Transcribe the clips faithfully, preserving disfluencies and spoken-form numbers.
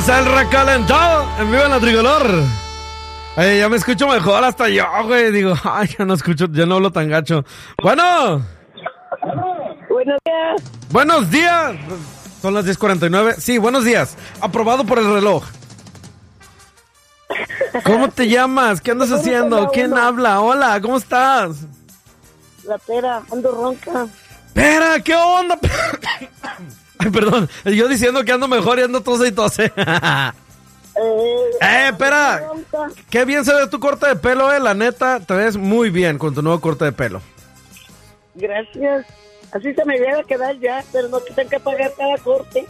El recalentado en vivo en la tricolor. Ay, ya me escucho mejor hasta yo, güey. Digo, ay, ya no escucho, ya no hablo tan gacho. Bueno. Buenos días. Buenos días. Son las diez cuarenta y nueve. Sí, buenos días. Aprobado por el reloj. ¿Cómo te llamas? ¿Qué andas haciendo? ¿Quién habla? Hola, ¿cómo estás? La pera, ando ronca. Pera, ¿qué onda? Ay, perdón, yo diciendo que ando mejor y ando tose y tose. eh, eh, espera. Qué bien se ve tu corte de pelo, eh. La neta, te ves muy bien con tu nuevo corte de pelo. Gracias. Así se me viene a quedar ya, pero no que tengo que pagar cada corte.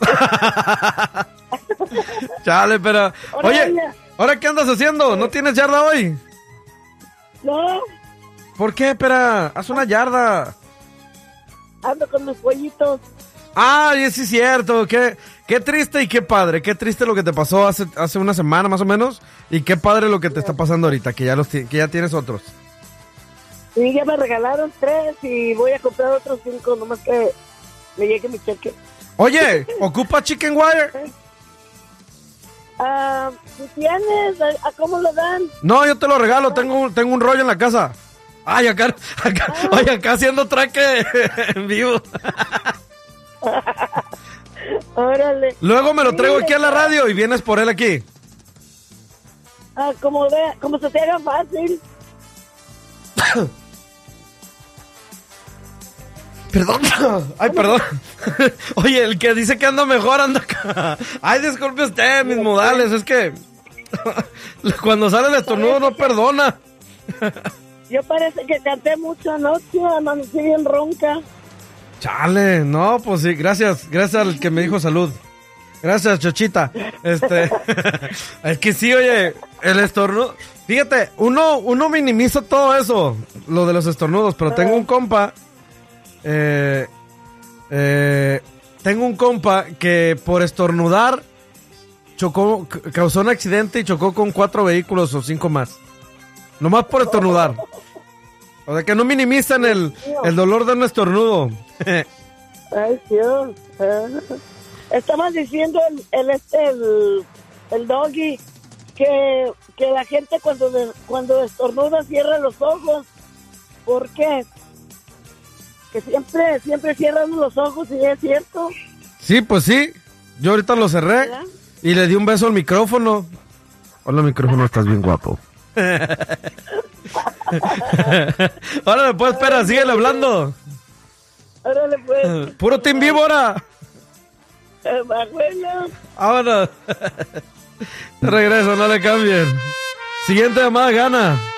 Chale, pero... Oye, ¿ahora qué andas haciendo? ¿No tienes yarda hoy? No. ¿Por qué, espera? Haz una yarda. Ando con mis pollitos. Ay, sí es cierto, qué, qué triste y qué padre, qué triste lo que te pasó hace, hace una semana más o menos, y qué padre lo que te está pasando ahorita, que ya los que ya tienes otros. Sí, ya me regalaron tres y voy a comprar otros cinco, nomás que me llegue mi cheque. Oye, ¿ocupa Chicken Wire? Ah, ¿tú tienes? ¿A, a cómo lo dan? No, yo te lo regalo, tengo un, tengo un rollo en la casa. Ay, acá, acá, ah. Oye, acá haciendo traque en vivo. Órale. Luego me lo traigo aquí a la radio y vienes por él aquí. Ah, como ve, como se te haga fácil. Perdón. Ay, perdón. Oye, el que dice que anda mejor anda acá. Ay, disculpe usted, mis modales, es que cuando sale el estornudo no perdona. Yo parece que canté mucho anoche, amanecí bien ronca. Chale, no, pues sí, gracias, gracias al que me dijo salud. Gracias, Chochita. Este, es que sí, oye, el estornudo. Fíjate, uno, uno minimiza todo eso, lo de los estornudos, pero tengo un compa, eh, eh, tengo un compa que por estornudar chocó, causó un accidente y chocó con cuatro vehículos o cinco más. Nomás por estornudar. O sea, que no minimizan el, el dolor de un estornudo. Ay, Dios. Estamos diciendo el, el, este, el, el doggy que, que la gente cuando, cuando estornuda cierra los ojos. ¿Por qué? Que siempre, siempre cierran los ojos y es cierto. Sí, pues sí. Yo ahorita lo cerré, ¿verdad? Y le di un beso al micrófono. Hola, micrófono, estás bien guapo. Órale, pues, espera, síguele hablando. Órale, pues. Puro team vivo ahora. Eh, bueno. Ahora. De regreso, no le cambien. Siguiente llamada gana.